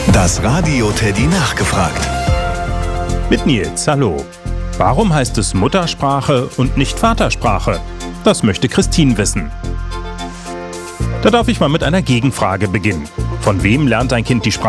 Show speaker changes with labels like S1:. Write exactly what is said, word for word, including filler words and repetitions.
S1: Das Radio Teddy nachgefragt.
S2: Mit Nils, hallo. Warum heißt es Muttersprache und nicht Vatersprache? Das möchte Christine wissen. Da darf ich mal mit einer Gegenfrage beginnen. Von wem lernt ein Kind die Sprache?